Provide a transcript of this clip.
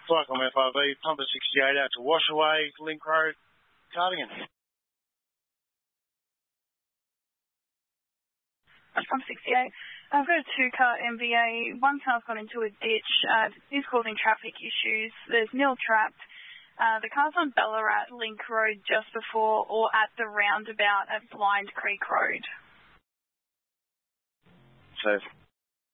Cyclone FRV, Pumper 68 out to Washaway, Link Road, Cardigan. Pump 68. I've got a 2-car MVA. One car's gone into a ditch. This is causing traffic issues. There's nil trapped. The car's on Ballarat Link Road just before or at the roundabout at Blind Creek Road. Safe.